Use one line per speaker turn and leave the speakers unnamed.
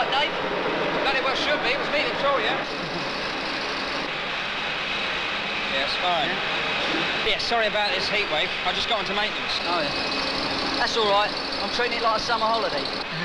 right, Dave?
Bloody well should be. It was me that saw you. Yes, fine. Yeah, sorry about this heat wave. I just got into maintenance.
Oh, yeah. That's all right. I'm treating it like a summer holiday.